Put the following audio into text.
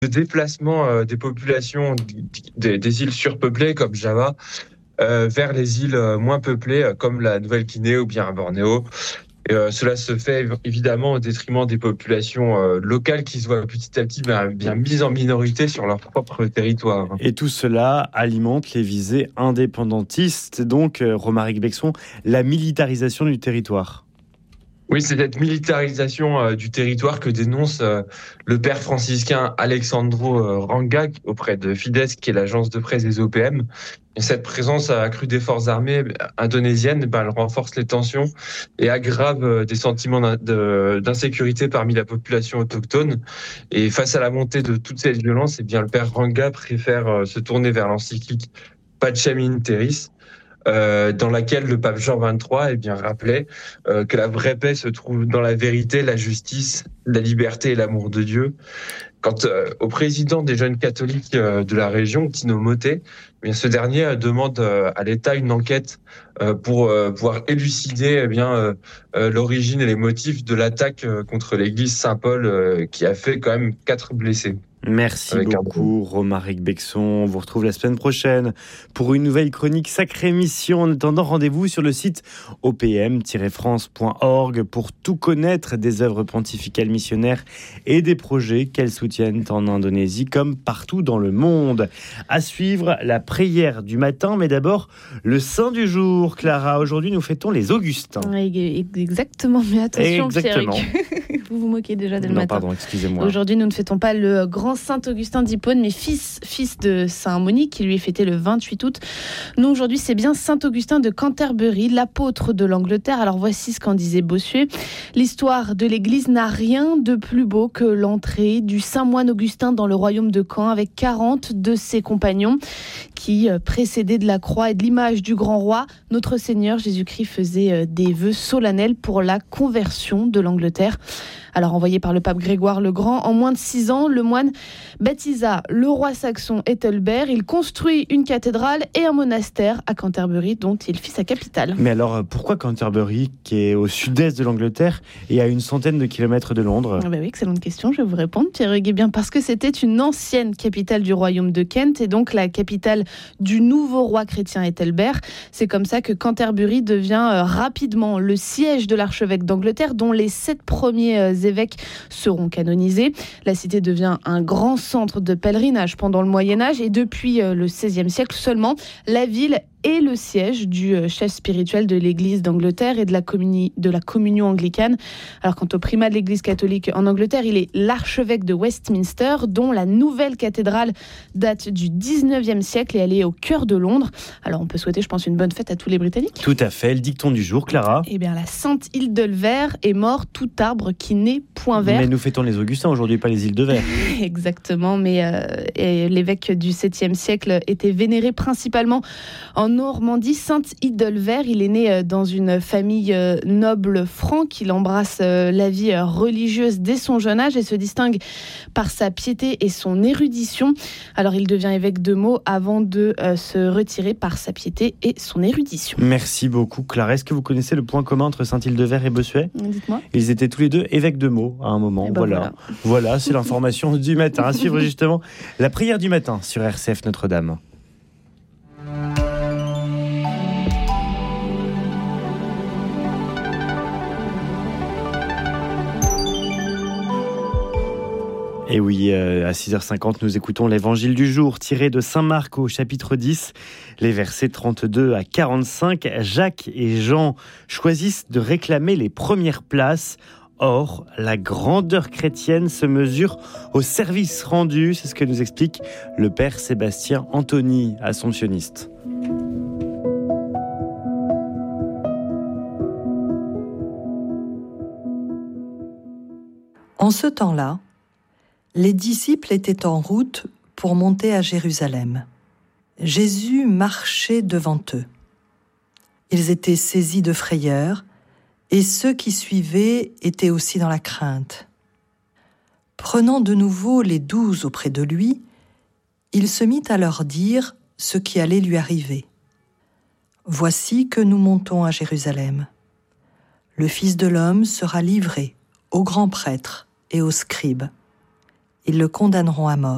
de déplacement des populations des îles surpeuplées comme Java vers les îles moins peuplées comme la Nouvelle-Guinée ou bien Bornéo. Cela se fait évidemment au détriment des populations locales qui se voient petit à petit bien mises en minorité sur leur propre territoire. Et tout cela alimente les visées indépendantistes, donc, Romaric Bexon, la militarisation du territoire. Oui, c'est cette militarisation du territoire que dénonce le père franciscain Alexandro Ranga auprès de Fides, qui est l'agence de presse des OPM. Et cette présence accrue des forces armées indonésiennes, elle renforce les tensions et aggrave des sentiments d'insécurité parmi la population autochtone. Et face à la montée de toutes ces violences, le père Ranga préfère se tourner vers l'encyclique Pacem in Terris, dans laquelle le pape Jean XXIII rappelait que la vraie paix se trouve dans la vérité, la justice, la liberté et l'amour de Dieu. Quant au président des jeunes catholiques de la région, Tino Moté, ce dernier demande à l'État une enquête pour pouvoir élucider l'origine et les motifs de l'attaque contre l'église Saint-Paul qui a fait quand même 4 blessés. Merci beaucoup, Romaric Bexon. On vous retrouve la semaine prochaine pour une nouvelle chronique Sacrée Mission. En attendant, rendez-vous sur le site opm-france.org pour tout connaître des œuvres pontificales missionnaires et des projets qu'elles soutiennent en Indonésie comme partout dans le monde. À suivre, la prière du matin, mais d'abord le saint du jour. Clara, aujourd'hui nous fêtons les Augustins. Exactement, mais attention, exactement. Pierre, vous moquez déjà dès le matin. Pardon, excusez-moi. Aujourd'hui, nous ne fêtons pas le grand saint Augustin d'Hippone, mais fils de saint Monique, qui lui est fêté le 28 août. Nous, aujourd'hui, c'est bien saint Augustin de Canterbury, l'apôtre de l'Angleterre. Alors voici ce qu'en disait Bossuet. L'histoire de l'Église n'a rien de plus beau que l'entrée du saint moine Augustin dans le royaume de Caen avec 40 de ses compagnons qui, précédés de la croix et de l'image du grand roi, notre Seigneur Jésus-Christ faisait des vœux solennels pour la conversion de l'Angleterre. Alors envoyé par le pape Grégoire le Grand, en moins de 6 ans, le moine baptisa le roi saxon Ethelbert. Il construit une cathédrale et un monastère à Canterbury, dont il fit sa capitale. Mais alors, pourquoi Canterbury, qui est au sud-est de l'Angleterre et à une centaine de kilomètres de Londres ? Oui, excellente question, je vais vous répondre, Pierre Hugues. Bien parce que c'était une ancienne capitale du royaume de Kent et donc la capitale du nouveau roi chrétien Ethelbert. C'est comme ça que Canterbury devient rapidement le siège de l'archevêque d'Angleterre, dont les 7 premiers évêques seront canonisés. La cité devient un grand centre de pèlerinage pendant le Moyen-Âge et depuis le XVIe siècle seulement, la ville est le siège du chef spirituel de l'Église d'Angleterre et de la communion anglicane. Alors quant au primat de l'Église catholique en Angleterre, il est l'archevêque de Westminster, dont la nouvelle cathédrale date du 19e siècle et elle est au cœur de Londres. Alors on peut souhaiter, je pense, une bonne fête à tous les Britanniques. Tout à fait, le dicton du jour, Clara. Eh bien, la sainte île de Verre est mort tout arbre qui n'est point vert. Mais nous fêtons les Augustins aujourd'hui, pas les îles de Verre. Exactement, mais l'évêque du 7e siècle était vénéré principalement en Normandie. Saint Iddelver, il est né dans une famille noble franque. Il embrasse la vie religieuse dès son jeune âge et se distingue par sa piété et son érudition. Alors il devient évêque de Meaux avant de se retirer par sa piété et son érudition. Merci beaucoup, Clara. Est-ce que vous connaissez le point commun entre Saint-Hildever et Bossuet ? Dites-moi. Ils étaient tous les deux évêques de Meaux à un moment. Voilà, c'est l'information du matin. À suivre justement la prière du matin sur RCF Notre-Dame. Et oui, à 6h50, nous écoutons l'évangile du jour tiré de Saint Marc au chapitre 10, les versets 32 à 45. Jacques et Jean choisissent de réclamer les premières places. Or, la grandeur chrétienne se mesure au service rendu. C'est ce que nous explique le père Sébastien Anthony, assomptionniste. En ce temps-là, les disciples étaient en route pour monter à Jérusalem. Jésus marchait devant eux. Ils étaient saisis de frayeur, et ceux qui suivaient étaient aussi dans la crainte. Prenant de nouveau les 12 auprès de lui, il se mit à leur dire ce qui allait lui arriver. « Voici que nous montons à Jérusalem. Le Fils de l'homme sera livré aux grands prêtres et aux scribes. Ils le condamneront à mort.